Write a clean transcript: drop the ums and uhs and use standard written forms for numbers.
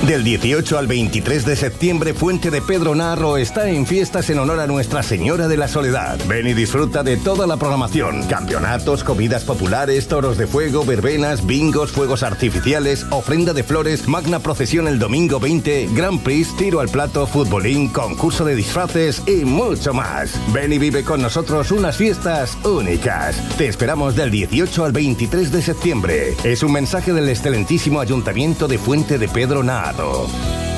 Del 18 al 23 de septiembre, Fuente de Pedro Narro está en fiestas en honor a Nuestra Señora de la Soledad. Ven y disfruta de toda la programación. Campeonatos, comidas populares, toros de fuego, verbenas, bingos, fuegos artificiales, ofrenda de flores, magna procesión el domingo 20, Grand Prix, tiro al plato, futbolín, concurso de disfraces y mucho más. Ven y vive con nosotros unas fiestas únicas. Te esperamos del 18 al 23 de septiembre. Es un mensaje del excelentísimo Ayuntamiento de Fuente de Pedro Narro.